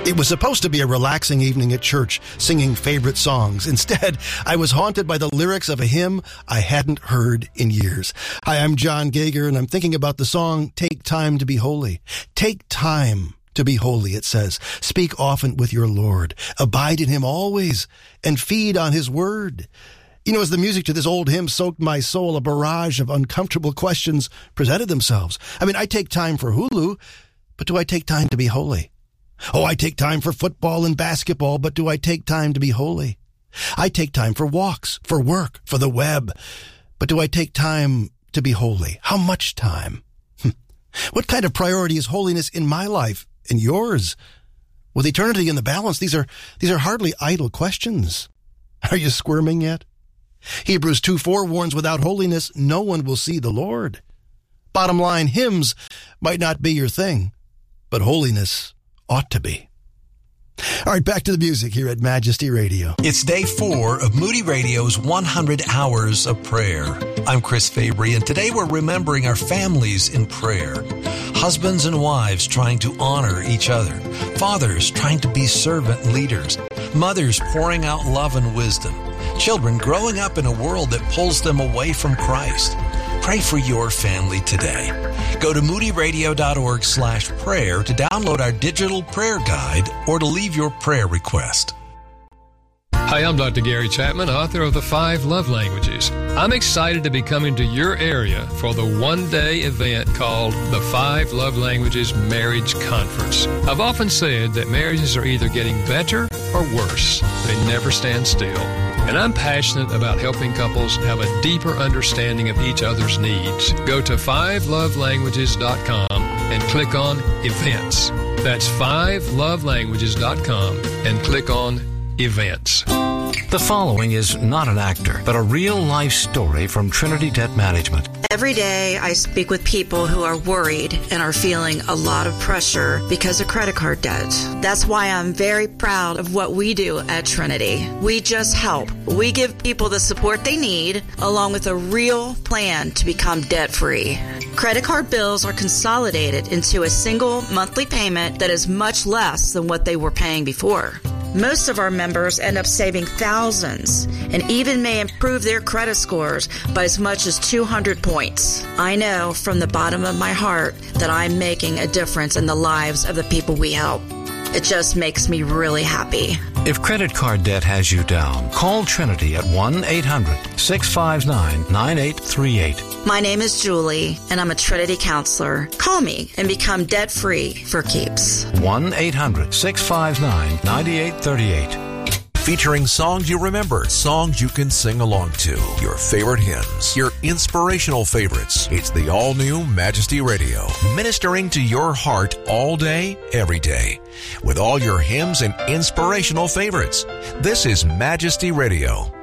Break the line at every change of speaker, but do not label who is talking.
It was supposed to be a relaxing evening at church, singing favorite songs. Instead, I was haunted by the lyrics of a hymn I hadn't heard in years. Hi, I'm John Gager, and I'm thinking about the song, Take Time to Be Holy. Take time to be holy, it says. Speak often with your Lord. Abide in him always, and feed on his word. You know, as the music to this old hymn soaked my soul, a barrage of uncomfortable questions presented themselves. I mean, I take time for Hulu, but do I take time to be holy? Oh, I take time for football and basketball, but do I take time to be holy? I take time for walks, for work, for the web, but do I take time to be holy? How much time? What kind of priority is holiness in my life and yours? With eternity in the balance, these are hardly idle questions. Are you squirming yet? Hebrews 2:4 warns, without holiness, no one will see the Lord. Bottom line, hymns might not be your thing, but holiness ought to be. All right, back to the music here at Majesty Radio.
It's day 4 of Moody Radio's 100 Hours of Prayer. I'm Chris Fabry, and today we're remembering our families in prayer. Husbands and wives trying to honor each other. Fathers trying to be servant leaders. Mothers pouring out love and wisdom. Children growing up in a world that pulls them away from Christ. Pray for your family today. Go to moodyradio.org/prayer to download our digital prayer guide or to leave your prayer request.
Hi, I'm Dr. Gary Chapman, author of The 5 Love Languages. I'm excited to be coming to your area for the one-day event called the 5 Love Languages Marriage Conference. I've often said that marriages are either getting better or worse. They never stand still. And I'm passionate about helping couples have a deeper understanding of each other's needs. Go to 5lovelanguages.com and click on Events. That's 5lovelanguages.com and click on Events.
The following is not an actor, but a real-life story from Trinity Debt Management.
Every day I speak with people who are worried and are feeling a lot of pressure because of credit card debt. That's why I'm very proud of what we do at Trinity. We just help. We give people the support they need, along with a real plan to become debt-free. Credit card bills are consolidated into a single monthly payment that is much less than what they were paying before. Most of our members end up saving thousands and even may improve their credit scores by as much as 200 points. I know from the bottom of my heart that I'm making a difference in the lives of the people we help. It just makes me really happy.
If credit card debt has you down, call Trinity at 1-800-659-9838.
My name is Julie, and I'm a Trinity counselor. Call me and become debt-free for keeps.
1-800-659-9838.
Featuring songs you remember, songs you can sing along to, your favorite hymns, your inspirational favorites. It's the all-new Majesty Radio, ministering to your heart all day, every day, with all your hymns and inspirational favorites. This is Majesty Radio.